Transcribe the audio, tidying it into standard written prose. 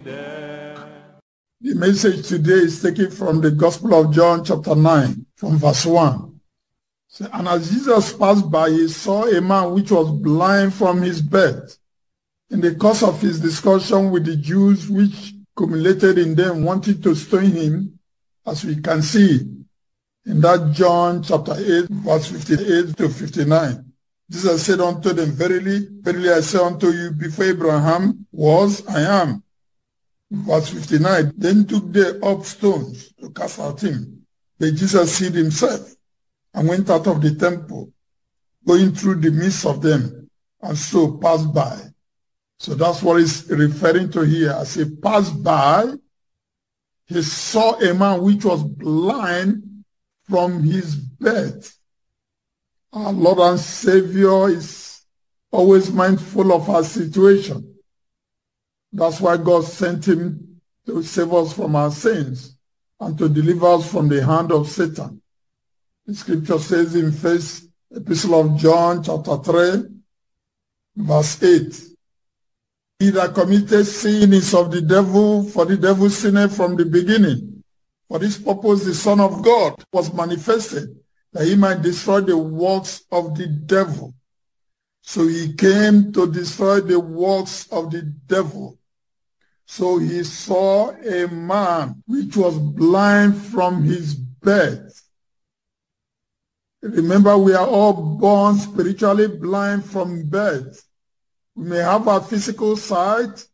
The message today is taken from the Gospel of John chapter 9 from verse 1. And as Jesus passed by, he saw a man which was blind from his birth. In the course of his discussion with the Jews, which culminated in them wanting to stone him, as we can see in that John chapter 8, verse 58 to 59. Jesus said unto them, Verily, verily I say unto you, before Abraham was, I am. Verse 59, then took they up stones to cast at him. But Jesus hid himself and went out of the temple, going through the midst of them, and so passed by. So that's what he's referring to here. As he passed by, he saw a man which was blind from his birth. Our Lord and Savior is always mindful of our situation. That's why God sent him to save us from our sins and to deliver us from the hand of Satan. The scripture says in First Epistle of John chapter 3, verse 8, He that committed sin is of the devil, for the devil sinned from the beginning. For this purpose the Son of God was manifested, that he might destroy the works of the devil. So he came to destroy the works of the devil. So he saw a man which was blind from his birth. Remember, we are all born spiritually blind from birth. We may have our physical sight,